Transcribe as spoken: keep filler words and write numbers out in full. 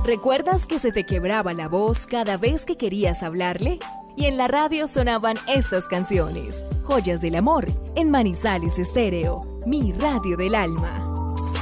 ¿Recuerdas que se te quebraba la voz cada vez que querías hablarle? Y en la radio sonaban estas canciones, Joyas del Amor, en Manizales Estéreo, mi radio del alma.